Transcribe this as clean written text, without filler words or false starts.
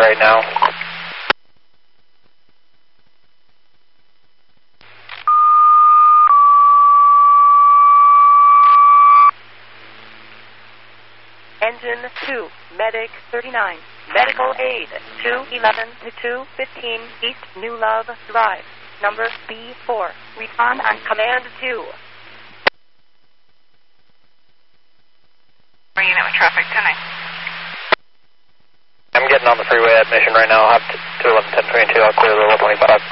right now. Engine 2, Medic 39. Medical aid 211 to 215 East New Love Drive, number B4. Respond on command 2. Unit with traffic 10-8. I'm getting on the freeway at Mission right now. I'll have 211, 1022. I'll clear the 125.